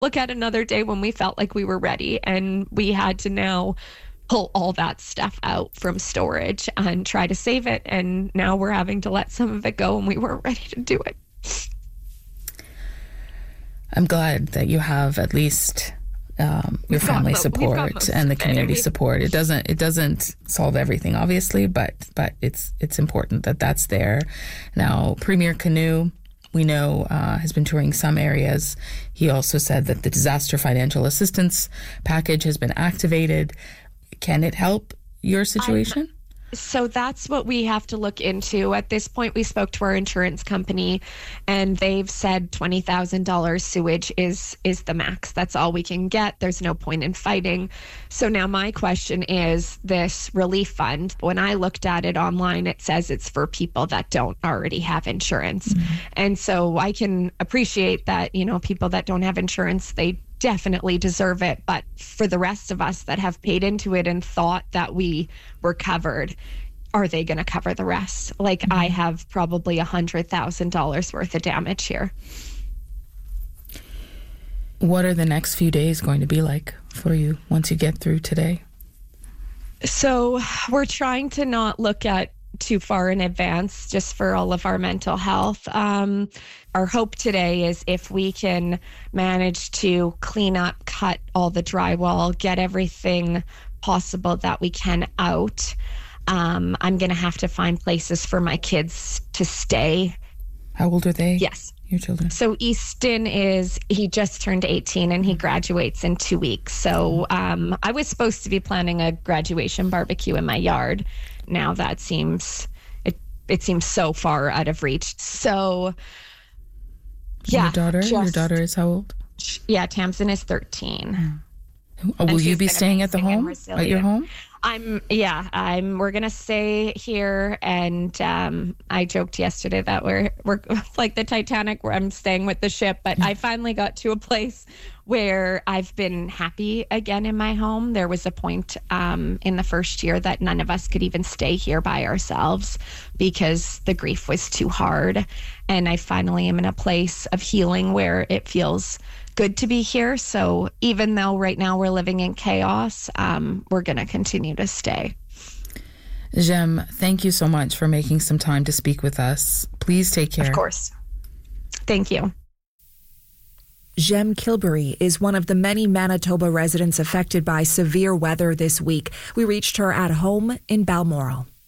look at another day when we felt like we were ready. And we had to now pull all that stuff out from storage and try to save it. And now we're having to let some of it go, and we weren't ready to do it. I'm glad that you have at least your family support and the community support. It doesn't solve everything, obviously, but it's important that that's there. Now, Premier Canoe, we know, has been touring some areas. He also said that the disaster financial assistance package has been activated. Can it help your situation? So that's what we have to look into. At this point, we spoke to our insurance company, and they've said $20,000 sewage is the max. That's all we can get. There's no point in fighting. So now my question is this relief fund. When I looked at it online, it says it's for people that don't already have insurance. Mm-hmm. And so I can appreciate that, people that don't have insurance, they definitely deserve it. But for the rest of us that have paid into it and thought that we were covered, are they going to cover the rest? Like, I have probably $100,000 worth of damage here. What are the next few days going to be like for you once you get through today? So we're trying to not look at too far in advance, just for all of our mental health. Our hope today is if we can manage to clean up, cut all the drywall, get everything possible that we can out. I'm going to have to find places for my kids to stay. How old are they? Yes. Your children? So Easton he just turned 18 and he graduates in 2 weeks. So I was supposed to be planning a graduation barbecue in my yard. Now that seems so far out of reach. So yeah. Your daughter is how old? Yeah, Tamsin is 13. Will you be staying at the home? At your home? We're going to stay here. And I joked yesterday that we're like the Titanic, where I'm staying with the ship. But I finally got to a place where I've been happy again in my home. There was a point in the first year that none of us could even stay here by ourselves because the grief was too hard. And I finally am in a place of healing where it feels good to be here. So even though right now we're living in chaos, we're going to continue to stay. Jem, thank you so much for making some time to speak with us. Please take care. Of course. Thank you. Jem Kilbury is one of the many Manitoba residents affected by severe weather this week. We reached her at home in Balmoral.